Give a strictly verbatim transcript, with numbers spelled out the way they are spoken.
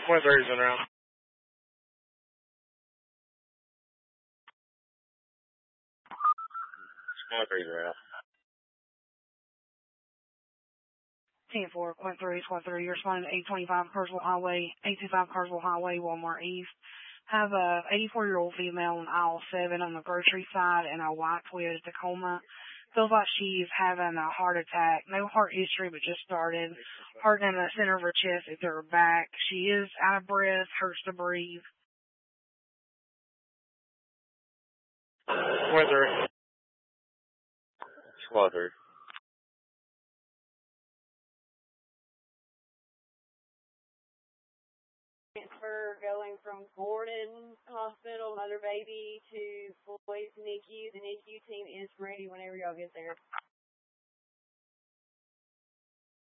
One thirty's in route. One thirty's in route. ten four, Quint three, Squad three, you're responding to eight twenty-five Carswell Highway, eight two five Carswell Highway, Walmart East. Have a eighty-four-year-old female on aisle seven on the grocery side in a white Toyota Tacoma. Feels like she's having a heart attack. No heart history, but just started. Heart in the center of her chest into her back. She is out of breath, hurts to breathe. One thirty. Squad three. Transfer going from Gordon Hospital, Mother Baby, to Floyd's N I C U. The N I C U team is ready whenever y'all get there.